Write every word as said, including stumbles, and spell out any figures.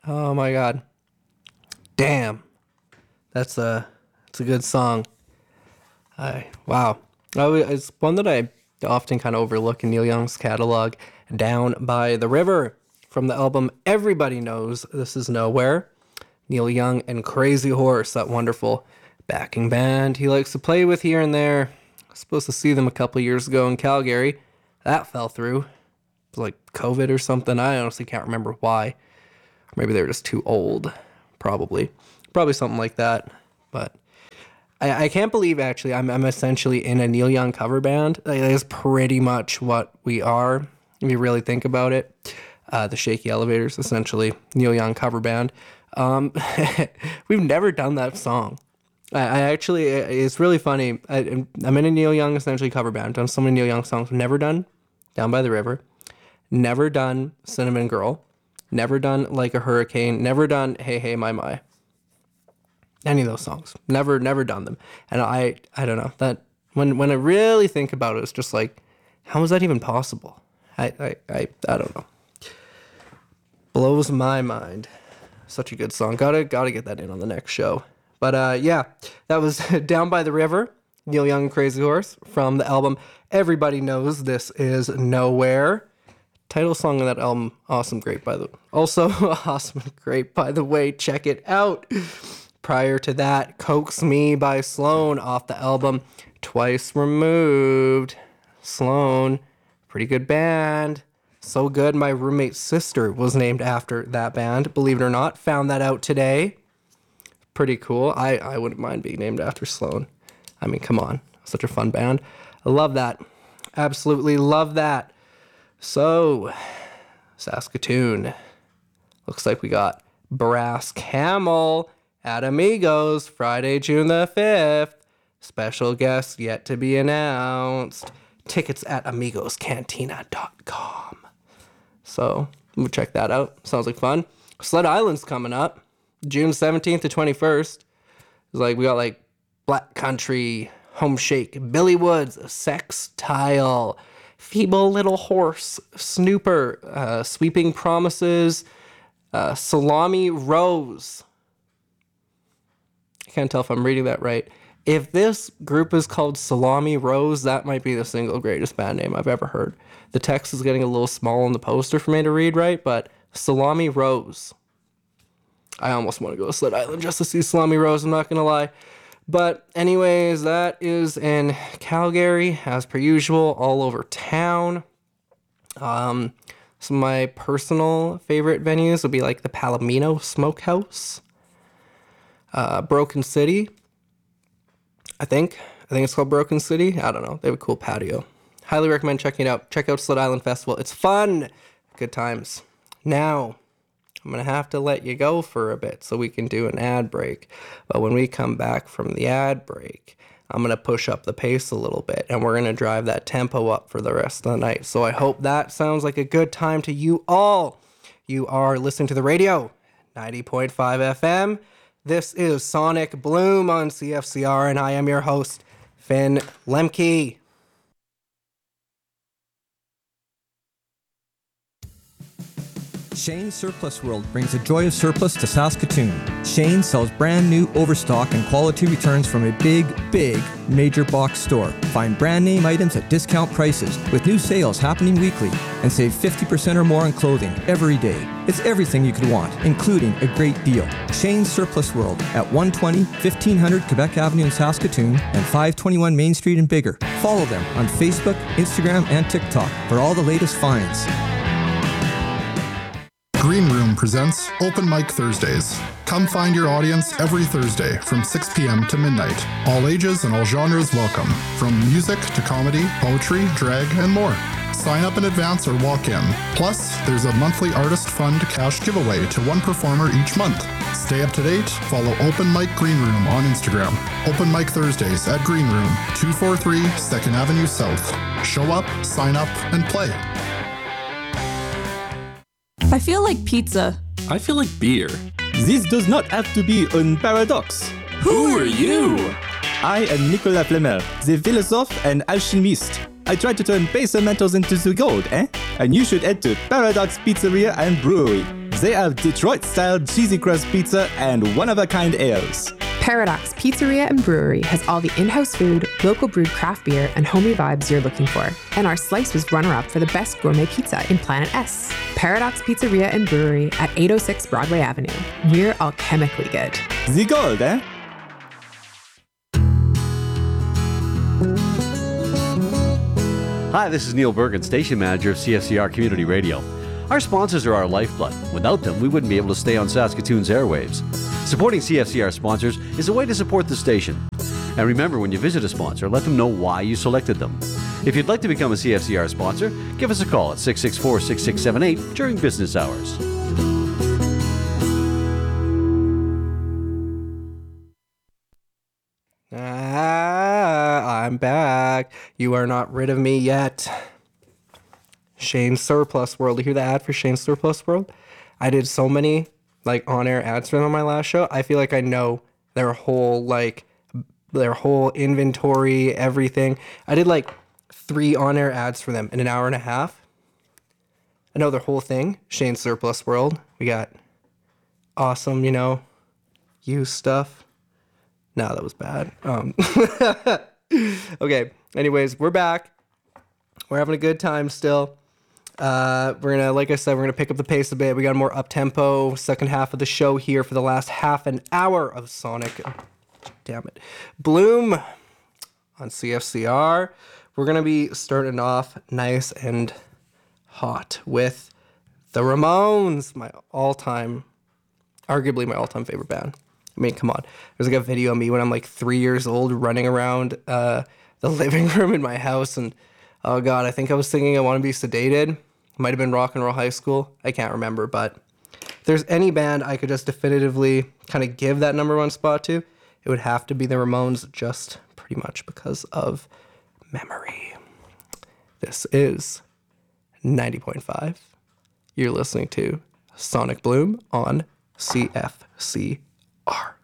Oh my god. Damn. That's a that's a good song. I wow. Oh, it's one that I often kind of overlook in Neil Young's catalog. Down by the River from the album Everybody Knows This Is Nowhere. Neil Young and Crazy Horse, that wonderful backing band he likes to play with here and there. I was supposed to see them a couple years ago in Calgary. That fell through. It was like COVID or something. I honestly can't remember why. Maybe they were just too old. Probably. Probably something like that. But I, I can't believe, actually, I'm, I'm essentially in a Neil Young cover band. Like, that is pretty much what we are, if you really think about it. Uh, the Shaky Elevators, essentially, Neil Young cover band. Um, we've never done that song. I, I actually, it's really funny. I, I'm in a Neil Young, essentially, cover band. I've done so many Neil Young songs. Never done Down by the River. Never done Cinnamon Girl. Never done Like a Hurricane. Never done Hey Hey My My. Any of those songs. Never, never done them. And I, I don't know. That when when I really think about it, it's just like, how is that even possible? I, I, I, I don't know. Blows my mind. Such a good song. Gotta, gotta get that in on the next show. But uh, yeah, that was Down by the River, Neil Young and Crazy Horse, from the album Everybody Knows This Is Nowhere. Title song of that album, awesome, great by the also awesome, great by the way. Check it out. Prior to that, Coax Me by Sloan off the album Twice Removed. Sloan, pretty good band. So good, my roommate's sister was named after that band, believe it or not. Found that out today. Pretty cool. I, I wouldn't mind being named after Sloan. I mean, come on. Such a fun band. I love that. Absolutely love that. So, Saskatoon. Looks like we got Brass Camel at Amigos Friday, June the fifth. Special guest yet to be announced. Tickets at amigos cantina dot com. So, we'll check that out. Sounds like fun. Sled Island's coming up. June seventeenth to twenty-first. It's like, we got like Black Country, Home Shake, Billy Woods, Sextile, Feeble Little Horse, Snooper, uh, Sweeping Promises, uh, Salami Rose. I can't tell if I'm reading that right. If this group is called Salami Rose, that might be the single greatest band name I've ever heard. The text is getting a little small on the poster for me to read right, but Salami Rose. I almost want to go to Sled Island just to see Salami Rose, I'm not going to lie. But anyways, that is in Calgary, as per usual, all over town. Um, some of my personal favorite venues would be like the Palomino Smokehouse. Uh, Broken City, I think. I think it's called Broken City. I don't know. They have a cool patio. Highly recommend checking it out. Check out Sled Island Festival. It's fun. Good times. Now, I'm going to have to let you go for a bit so we can do an ad break. But when we come back from the ad break, I'm going to push up the pace a little bit, and we're going to drive that tempo up for the rest of the night. So I hope that sounds like a good time to you all. You are listening to the radio, ninety point five F M. This is Sonic Bloom on C F C R, and I am your host, Finn Lemke. Shane's Surplus World brings the joy of surplus to Saskatoon. Shane sells brand new overstock and quality returns from a big, big major box store. Find brand name items at discount prices with new sales happening weekly and save fifty percent or more on clothing every day. It's everything you could want, including a great deal. Shane's Surplus World at one twenty, fifteen hundred Quebec Avenue in Saskatoon and five twenty-one Main Street in Bigger. Follow them on Facebook, Instagram, and TikTok for all the latest finds. Green Room presents Open Mic Thursdays. Come find your audience every Thursday from six p.m. to midnight. All ages and all genres welcome, from music to comedy, poetry, drag, and more. Sign up in advance or walk in. Plus, there's a monthly artist fund cash giveaway to one performer each month. Stay up to date. Follow Open Mic Green Room on Instagram. Open Mic Thursdays at Green Room, two forty-three second Avenue South. Show up, sign up, and play. I feel like pizza. I feel like beer. This does not have to be a paradox. Who are you? I am Nicolas Flamel, the philosophe and alchemist. I try to turn base metals into the gold, eh? And you should head to Paradox Pizzeria and Brewery. They have Detroit-style cheesy crust pizza and one-of-a-kind ales. Paradox Pizzeria and Brewery has all the in-house food, local brewed craft beer, and homey vibes you're looking for. And our slice was runner-up for the best gourmet pizza in Planet S. Paradox Pizzeria and Brewery at eight oh six Broadway Avenue. We're alchemically good. The gold, eh? Hi, this is Neil Bergen, Station Manager of C F C R Community Radio. Our sponsors are our lifeblood. Without them, we wouldn't be able to stay on Saskatoon's airwaves. Supporting C F C R sponsors is a way to support the station. And remember, when you visit a sponsor, let them know why you selected them. If you'd like to become a C F C R sponsor, give us a call at six six four, six six seven eight during business hours. Ah, I'm back. You are not rid of me yet. Shane's Surplus World. You hear the ad for Shane's Surplus World? I did so many like on-air ads for them on my last show. I feel like I know their whole like their whole inventory, everything. I did like three on-air ads for them in an hour and a half. I know their whole thing. Shane's Surplus World. We got awesome, you know, used stuff. No, that was bad. Um, okay. Anyways, we're back. We're having a good time still. Uh, we're gonna, like I said, we're gonna pick up the pace a bit. We got a more up tempo second half of the show here for the last half an hour of Sonic. Damn it, Bloom on C F C R. We're gonna be starting off nice and hot with the Ramones, my all-time, arguably my all-time favorite band. I mean, come on. There's like a video of me when I'm like three years old running around uh, the living room in my house. And, oh, God, I think I was singing I Want to Be Sedated. Might have been Rock and Roll High School. I can't remember. But if there's any band I could just definitively kind of give that number one spot to, it would have to be the Ramones, just pretty much because of memory. This is ninety point five. You're listening to Sonic Bloom on C F C R.